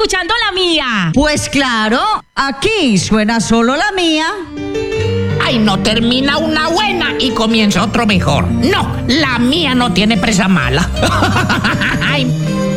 escuchando la mía. Pues claro, aquí suena solo la mía. Ay, no termina una buena y comienza otro mejor. No, la mía no tiene presa mala. Ay.